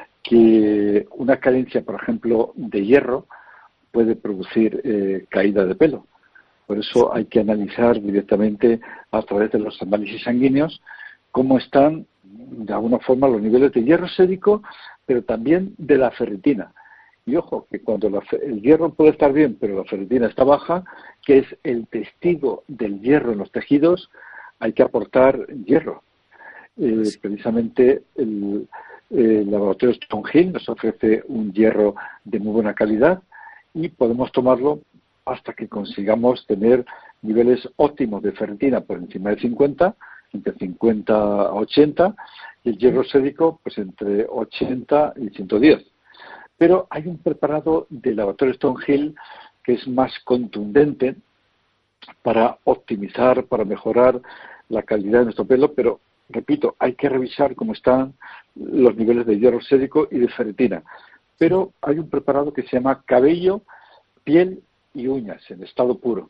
que una carencia, por ejemplo, de hierro puede producir caída de pelo. Por eso hay que analizar directamente a través de los análisis sanguíneos cómo están, de alguna forma, los niveles de hierro sérico, pero también de la ferritina. Y ojo, que cuando el hierro puede estar bien, pero la ferritina está baja, que es el testigo del hierro en los tejidos, hay que aportar hierro. Precisamente el laboratorio Stonehill nos ofrece un hierro de muy buena calidad y podemos tomarlo hasta que consigamos tener niveles óptimos de ferritina por encima de 50, entre 50 a 80, y el hierro sérico pues entre 80 y 110. Pero hay un preparado del laboratorio Stonehill que es más contundente para optimizar, para mejorar la calidad de nuestro pelo, pero, repito, hay que revisar cómo están los niveles de hierro sérico y de ferritina. Pero hay un preparado que se llama cabello, piel y uñas, en estado puro.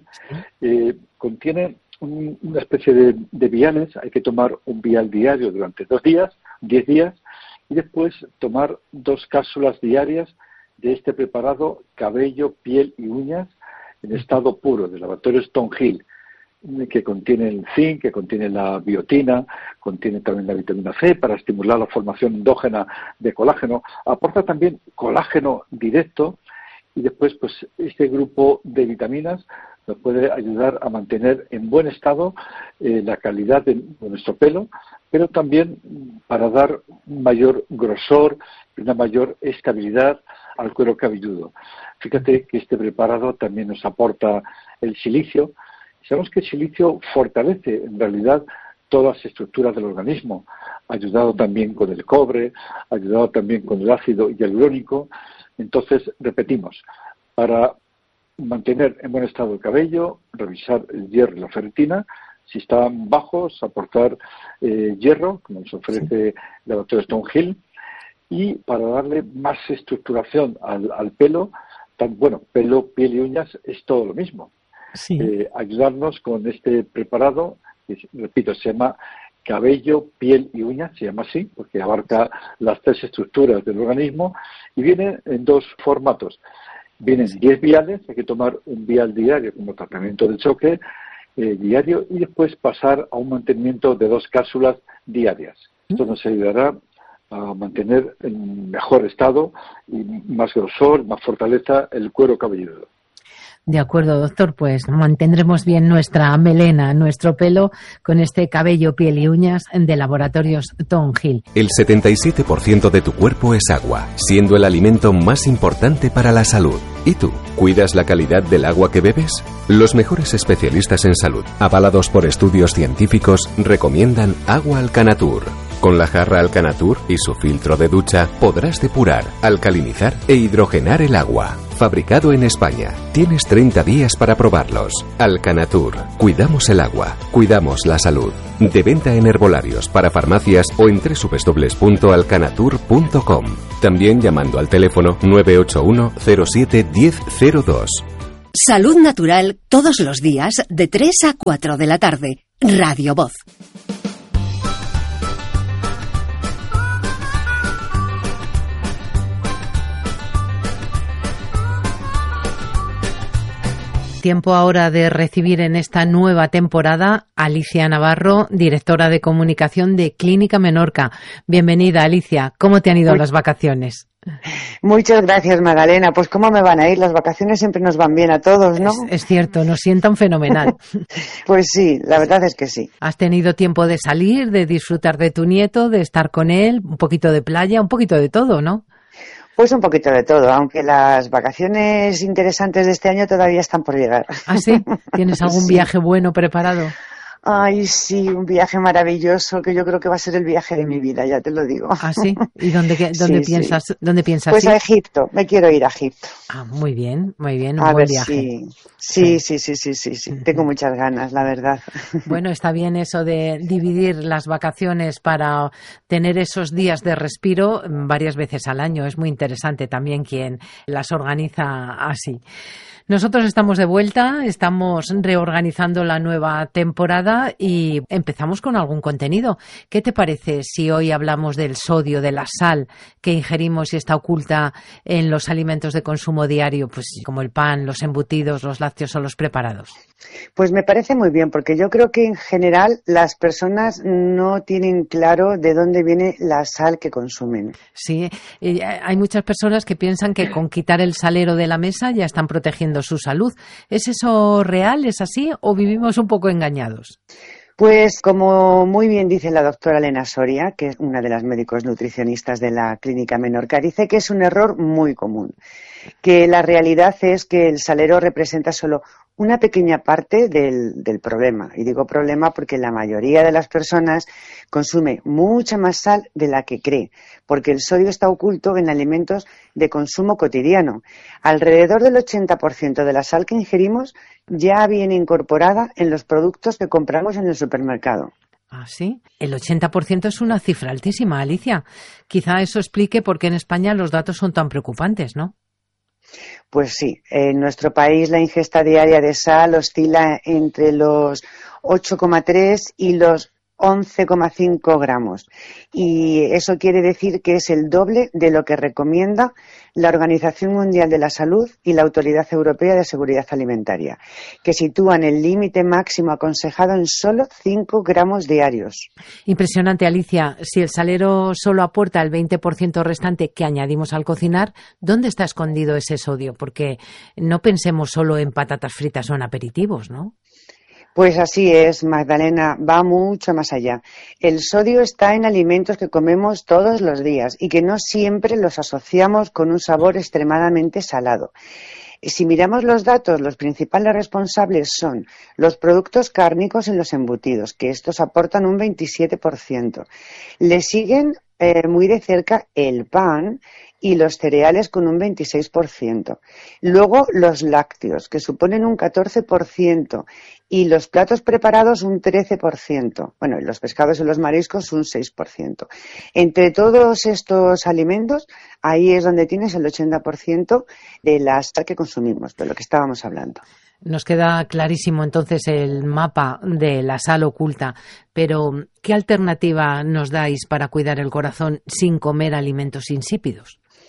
Contiene una especie de viales. Hay que tomar un vial diario durante 2 días, 10 días, y después tomar 2 cápsulas diarias de este preparado cabello, piel y uñas en estado puro del laboratorio Stonehill, que contiene el zinc, que contiene la biotina, contiene también la vitamina C para estimular la formación endógena de colágeno, aporta también colágeno directo, y después pues este grupo de vitaminas nos puede ayudar a mantener en buen estado la calidad de nuestro pelo, pero también para dar un mayor grosor y una mayor estabilidad al cuero cabelludo. Fíjate que este preparado también nos aporta el silicio. Sabemos que el silicio fortalece en realidad todas las estructuras del organismo, ayudado también con el cobre, ayudado también con el ácido hialurónico. Entonces, repetimos, para mantener en buen estado el cabello, revisar el hierro y la ferritina. Si están bajos, aportar hierro, como nos ofrece el laboratorio Stonehill. Y para darle más estructuración al pelo, pelo, piel y uñas es todo lo mismo. Sí. Ayudarnos con este preparado, que, repito, se llama cabello, piel y uñas, se llama así, porque abarca las 3 estructuras del organismo, y viene en 2 formatos. Vienen 10 viales, hay que tomar un vial diario como tratamiento de choque diario, y después pasar a un mantenimiento de 2 cápsulas diarias. Esto nos ayudará a mantener en mejor estado y más grosor, más fortaleza el cuero cabelludo. De acuerdo, doctor, pues mantendremos bien nuestra melena, nuestro pelo, con este cabello, piel y uñas de Laboratorios Thornhill. El 77% de tu cuerpo es agua, siendo el alimento más importante para la salud. ¿Y tú? ¿Cuidas la calidad del agua que bebes? Los mejores especialistas en salud, avalados por estudios científicos, recomiendan Agua Alcanatur. Con la jarra Alcanatur y su filtro de ducha podrás depurar, alcalinizar e hidrogenar el agua. Fabricado en España. Tienes 30 días para probarlos. Alcanatur. Cuidamos el agua. Cuidamos la salud. De venta en herbolarios, para farmacias o en www.alcanatur.com. También llamando al teléfono 981 07 1002. Salud natural todos los días de 3 a 4 de la tarde. Radio Voz. Tiempo ahora de recibir en esta nueva temporada a Alicia Navarro, directora de comunicación de Clínica Menorca. Bienvenida, Alicia. ¿Cómo te han ido las vacaciones? Muchas gracias, Magdalena. Pues cómo me van a ir, las vacaciones siempre nos van bien a todos, ¿no? Es cierto, nos sientan fenomenal. Pues sí, la verdad es que sí. ¿Has tenido tiempo de salir, de disfrutar de tu nieto, de estar con él, un poquito de playa, un poquito de todo, ¿no? Pues un poquito de todo, aunque las vacaciones interesantes de este año todavía están por llegar. ¿Ah, sí? ¿Tienes algún viaje bueno preparado? Ay, sí, un viaje maravilloso que yo creo que va a ser el viaje de mi vida, ya te lo digo. ¿Ah, sí? ¿Y dónde piensas Pues ir? A Egipto, me quiero ir a Egipto. Ah, muy bien, un buen viaje. Sí. Tengo muchas ganas, la verdad. Bueno, está bien eso de dividir las vacaciones para tener esos días de respiro varias veces al año. Es muy interesante también quien las organiza así. Nosotros estamos de vuelta, estamos reorganizando la nueva temporada y empezamos con algún contenido. ¿Qué te parece si hoy hablamos del sodio, de la sal que ingerimos y está oculta en los alimentos de consumo diario, pues como el pan, los embutidos, los lácteos o los preparados? Pues me parece muy bien, porque yo creo que en general las personas no tienen claro de dónde viene la sal que consumen. Sí, hay muchas personas que piensan que con quitar el salero de la mesa ya están protegiendo su salud. ¿Es eso real? ¿Es así? ¿O vivimos un poco engañados? Pues como muy bien dice la doctora Elena Soria, que es una de las médicos nutricionistas de la Clínica Menorca, dice que es un error muy común, que la realidad es que el salero representa solo una pequeña parte del problema. Y digo problema porque la mayoría de las personas consume mucha más sal de la que cree, porque el sodio está oculto en alimentos de consumo cotidiano. Alrededor del 80% de la sal que ingerimos ya viene incorporada en los productos que compramos en el supermercado. ¿Ah, sí? El 80% es una cifra altísima, Alicia. Quizá eso explique por qué en España los datos son tan preocupantes, ¿no? Pues sí, en nuestro país la ingesta diaria de sal oscila entre los 8,3 y los 11,5 gramos. Y eso quiere decir que es el doble de lo que recomienda la Organización Mundial de la Salud y la Autoridad Europea de Seguridad Alimentaria, que sitúan el límite máximo aconsejado en solo 5 gramos diarios. Impresionante, Alicia. Si el salero solo aporta el 20% restante que añadimos al cocinar, ¿dónde está escondido ese sodio? Porque no pensemos solo en patatas fritas o en aperitivos, ¿no? Pues así es, Magdalena, va mucho más allá. El sodio está en alimentos que comemos todos los días y que no siempre los asociamos con un sabor extremadamente salado. Si miramos los datos, los principales responsables son los productos cárnicos en los embutidos, que estos aportan un 27%. Le siguen muy de cerca el pan y los cereales con un 26%. Luego los lácteos, que suponen un 14%, y los platos preparados un 13%. Bueno, y los pescados y los mariscos un 6%. Entre todos estos alimentos, ahí es donde tienes el 80% de la sal que consumimos, de lo que estábamos hablando. Nos queda clarísimo entonces el mapa de la sal oculta, pero ¿qué alternativa nos dais para cuidar el corazón sin comer alimentos insípidos?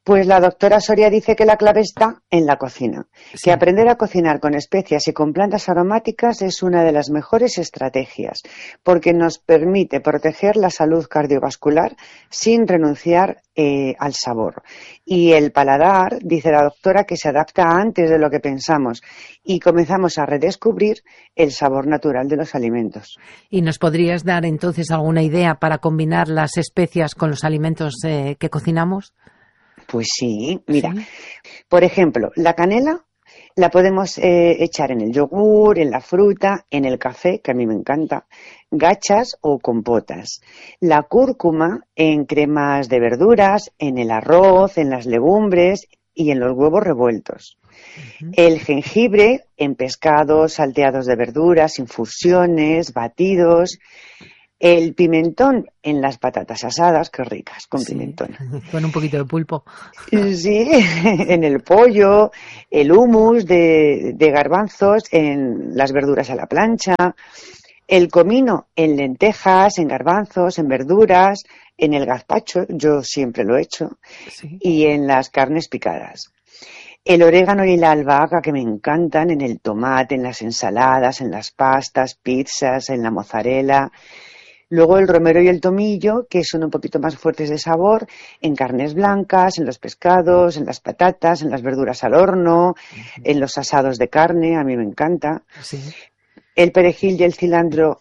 Pues la doctora Soria dice que la clave está en la cocina, que aprender a cocinar con especias y con plantas aromáticas es una de las mejores estrategias, porque nos permite proteger la salud cardiovascular sin renunciar al sabor. Y el paladar, dice la doctora, que se adapta antes de lo que pensamos y comenzamos a redescubrir el sabor natural de los alimentos. ¿Y nos podrías dar entonces alguna idea para combinar las especias con los alimentos que cocinamos? Pues sí, mira, por ejemplo, la canela la podemos echar en el yogur, en la fruta, en el café, que a mí me encanta, gachas o compotas. La cúrcuma en cremas de verduras, en el arroz, en las legumbres y en los huevos revueltos. El jengibre en pescados, salteados de verduras, infusiones, batidos. El pimentón en las patatas asadas, qué ricas, con pimentón. Con un poquito de pulpo. Sí, en el pollo, el hummus de garbanzos, en las verduras a la plancha, el comino en lentejas, en garbanzos, en verduras, en el gazpacho, yo siempre lo he hecho, y en las carnes picadas. El orégano y la albahaca, que me encantan, en el tomate, en las ensaladas, en las pastas, pizzas, en la mozzarella. Luego el romero y el tomillo, que son un poquito más fuertes de sabor, en carnes blancas, en los pescados, en las patatas, en las verduras al horno, en los asados de carne, a mí me encanta. Sí. El perejil y el cilantro,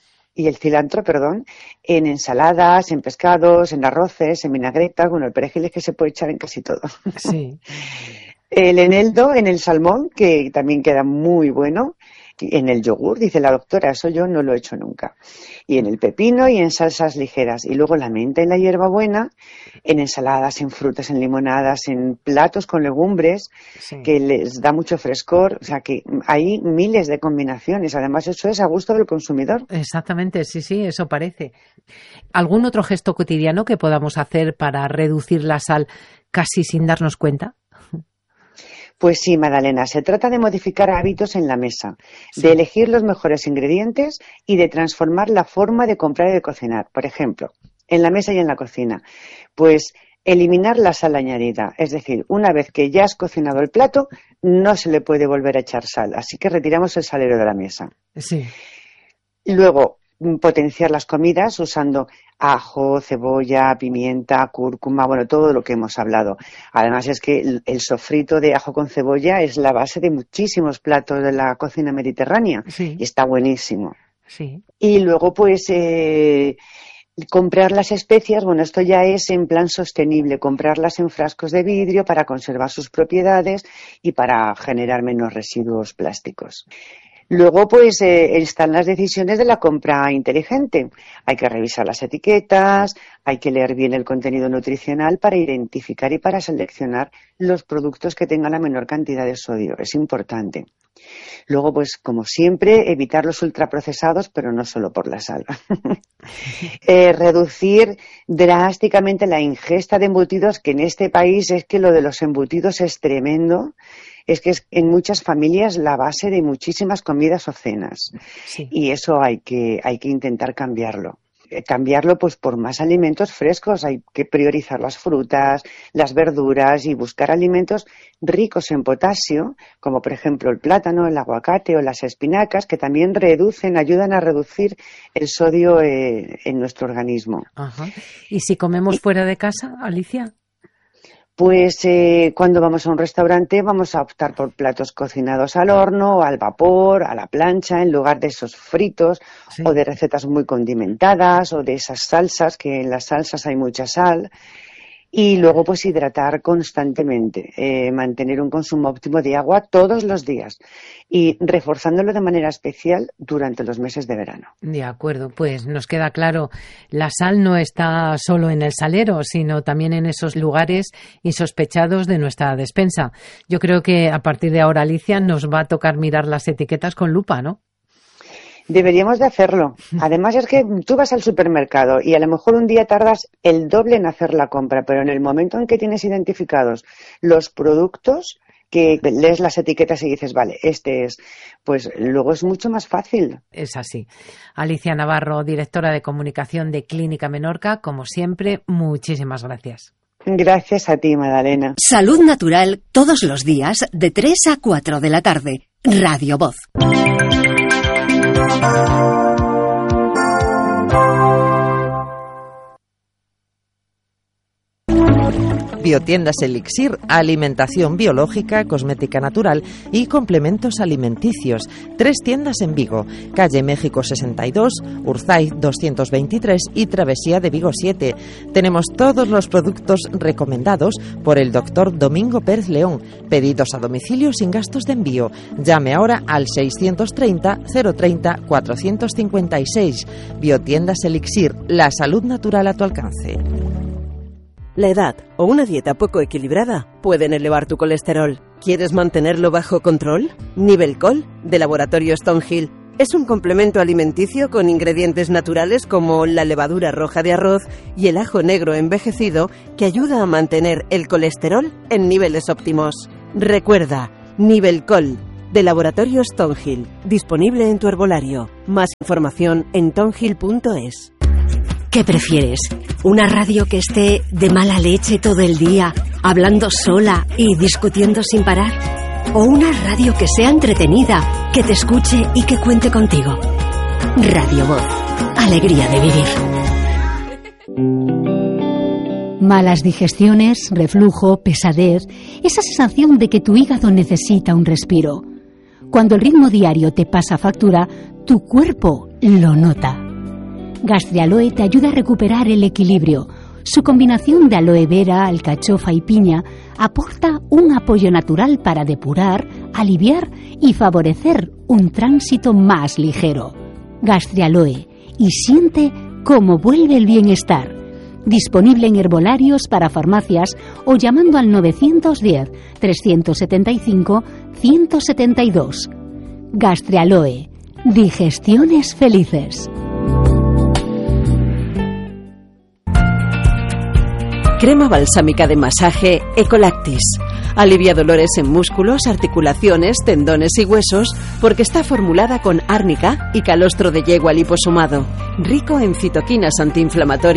en ensaladas, en pescados, en arroces, en vinagretas. Bueno, el perejil es que se puede echar en casi todo. Sí. El eneldo en el salmón, que también queda muy bueno. En el yogur, dice la doctora, eso yo no lo he hecho nunca. Y en el pepino y en salsas ligeras. Y luego la menta y la hierbabuena en ensaladas, en frutas, en limonadas, en platos con legumbres, que les da mucho frescor. O sea que hay miles de combinaciones. Además, eso es a gusto del consumidor. Exactamente, sí, eso parece. ¿Algún otro gesto cotidiano que podamos hacer para reducir la sal casi sin darnos cuenta? Pues sí, Magdalena, se trata de modificar hábitos en la mesa, de elegir los mejores ingredientes y de transformar la forma de comprar y de cocinar. Por ejemplo, en la mesa y en la cocina, pues eliminar la sal añadida. Es decir, una vez que ya has cocinado el plato, no se le puede volver a echar sal, así que retiramos el salero de la mesa. Sí. Luego, potenciar las comidas usando ajo, cebolla, pimienta, cúrcuma, bueno, todo lo que hemos hablado. Además es que el sofrito de ajo con cebolla es la base de muchísimos platos de la cocina mediterránea y está buenísimo. Sí. Y luego pues comprar las especias, bueno, esto ya es en plan sostenible, comprarlas en frascos de vidrio para conservar sus propiedades y para generar menos residuos plásticos. Luego, pues, están las decisiones de la compra inteligente. Hay que revisar las etiquetas, hay que leer bien el contenido nutricional para identificar y para seleccionar los productos que tengan la menor cantidad de sodio. Es importante. Luego, pues, como siempre, evitar los ultraprocesados, pero no solo por la sal. Reducir drásticamente la ingesta de embutidos, que en este país es que lo de los embutidos es tremendo. Es que es en muchas familias la base de muchísimas comidas o cenas. Sí. Y eso hay que intentar cambiarlo. Cambiarlo pues por más alimentos frescos. Hay que priorizar las frutas, las verduras y buscar alimentos ricos en potasio, como por ejemplo el plátano, el aguacate o las espinacas, que también ayudan a reducir el sodio en nuestro organismo. Ajá. ¿Y si comemos fuera de casa, Alicia? Pues cuando vamos a un restaurante vamos a optar por platos cocinados al horno, al vapor, a la plancha, en lugar de esos fritos o de recetas muy condimentadas o de esas salsas, que en las salsas hay mucha sal. Y luego pues hidratar constantemente, mantener un consumo óptimo de agua todos los días y reforzándolo de manera especial durante los meses de verano. De acuerdo, pues nos queda claro, la sal no está solo en el salero, sino también en esos lugares insospechados de nuestra despensa. Yo creo que a partir de ahora, Alicia, nos va a tocar mirar las etiquetas con lupa, ¿no? Deberíamos de hacerlo. Además es que tú vas al supermercado y a lo mejor un día tardas el doble en hacer la compra, pero en el momento en que tienes identificados los productos, que lees las etiquetas y dices, vale, este es, pues luego es mucho más fácil. Es así. Alicia Navarro, directora de comunicación de Clínica Menorca, como siempre, muchísimas gracias. Gracias a ti, Magdalena. Salud Natural todos los días de 3 a 4 de la tarde. Radio Voz. Biotiendas Elixir, alimentación biológica, cosmética natural y complementos alimenticios. 3 tiendas en Vigo, calle México 62, Urzaiz 223 y Travesía de Vigo 7. Tenemos todos los productos recomendados por el doctor Domingo Pérez León. Pedidos a domicilio sin gastos de envío. Llame ahora al 630 030 456. Biotiendas Elixir, la salud natural a tu alcance. La edad o una dieta poco equilibrada pueden elevar tu colesterol. ¿Quieres mantenerlo bajo control? Nivelcol, de Laboratorio Stonehill, es un complemento alimenticio con ingredientes naturales como la levadura roja de arroz y el ajo negro envejecido que ayuda a mantener el colesterol en niveles óptimos. Recuerda, Nivelcol, de Laboratorio Stonehill, disponible en tu herbolario. Más información en tonhill.es. ¿Qué prefieres? ¿Una radio que esté de mala leche todo el día, hablando sola y discutiendo sin parar? ¿O una radio que sea entretenida, que te escuche y que cuente contigo? Radio Voz. Alegría de vivir. Malas digestiones, reflujo, pesadez, esa sensación de que tu hígado necesita un respiro. Cuando el ritmo diario te pasa factura, tu cuerpo lo nota. Gastrialoe te ayuda a recuperar el equilibrio. Su combinación de aloe vera, alcachofa y piña aporta un apoyo natural para depurar, aliviar y favorecer un tránsito más ligero. Gastrialoe, y siente cómo vuelve el bienestar. Disponible en herbolarios para farmacias o llamando al 910-375-172. Gastrialoe, digestiones felices. Crema balsámica de masaje Ecolactis. Alivia dolores en músculos, articulaciones, tendones y huesos porque está formulada con árnica y calostro de yegua liposomado. Rico en citoquinas antiinflamatorias